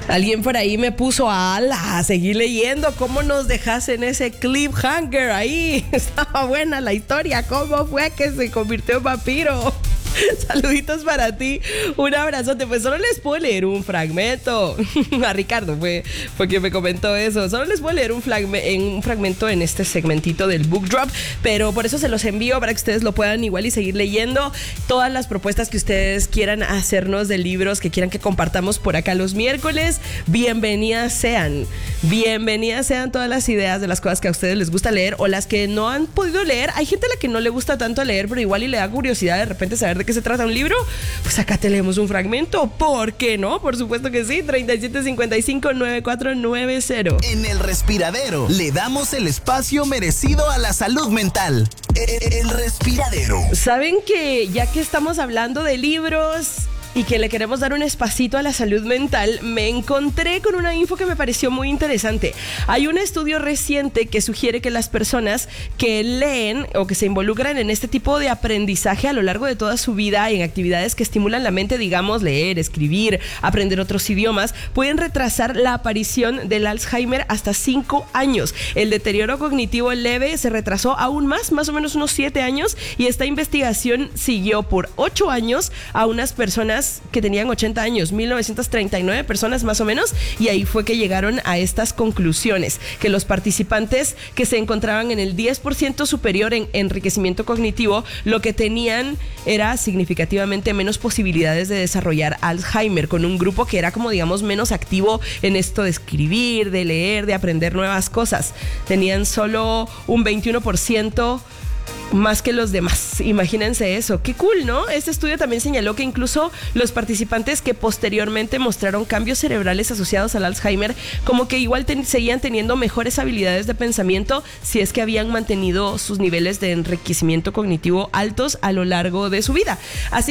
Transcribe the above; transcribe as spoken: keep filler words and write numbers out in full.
Alguien por ahí me puso a ala a seguir leyendo. ¿Cómo nos dejas en ese cliffhanger ahí? Estaba buena la historia. ¿Cómo fue que se convirtió en vampiro? Saluditos para ti, un abrazote. Pues solo les puedo leer un fragmento. A Ricardo fue, fue quien me comentó eso. Solo les puedo leer un, fragme, un fragmento en este segmentito del Book Drop, pero por eso se los envío para que ustedes lo puedan igual y seguir leyendo. Todas las propuestas que ustedes quieran hacernos de libros que quieran que compartamos por acá los miércoles, bienvenidas sean. Bienvenidas sean todas las ideas de las cosas que a ustedes les gusta leer o las que no han podido leer. Hay gente a la que no le gusta tanto leer, pero igual y le da curiosidad de repente saber de qué se trata un libro. Pues acá te leemos un fragmento. ¿Por qué no? Por supuesto que sí. treinta y siete cincuenta y cinco noventa y cuatro noventa. En El Respiradero le damos el espacio merecido a la salud mental. El Respiradero. Saben que ya que estamos hablando de libros y que le queremos dar un espacito a la salud mental, me encontré con una info que me pareció muy interesante. Hay un estudio reciente que sugiere que las personas que leen o que se involucran en este tipo de aprendizaje a lo largo de toda su vida en actividades que estimulan la mente, digamos, leer, escribir, aprender otros idiomas, pueden retrasar la aparición del Alzheimer hasta cinco años. El deterioro cognitivo leve se retrasó aún más, más o menos unos siete años, y esta investigación siguió por ocho años a unas personas que tenían ochenta años, mil novecientas treinta y nueve personas más o menos, y ahí fue que llegaron a estas conclusiones, que los participantes que se encontraban en el diez por ciento superior en enriquecimiento cognitivo, lo que tenían era significativamente menos posibilidades de desarrollar Alzheimer, con un grupo que era como digamos menos activo en esto de escribir, de leer, de aprender nuevas cosas. Tenían solo un veintiuno por ciento más que los demás. Imagínense eso, qué cool, ¿no? Este estudio también señaló que incluso los participantes que posteriormente mostraron cambios cerebrales asociados al Alzheimer, como que igual ten- seguían teniendo mejores habilidades de pensamiento si es que habían mantenido sus niveles de enriquecimiento cognitivo altos a lo largo de su vida. Así